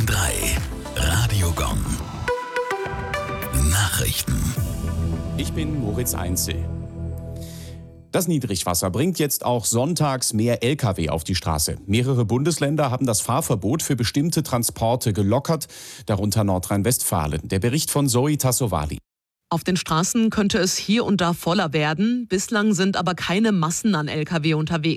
103 Radio Gong. Nachrichten. Ich bin Moritz Einzel. Das Niedrigwasser bringt jetzt auch sonntags mehr Lkw auf die Straße. Mehrere Bundesländer haben das Fahrverbot für bestimmte Transporte gelockert, darunter Nordrhein-Westfalen. Der Bericht von Zoe Tassovali. Auf den Straßen könnte es hier und da voller werden. Bislang sind aber keine Massen an Lkw unterwegs.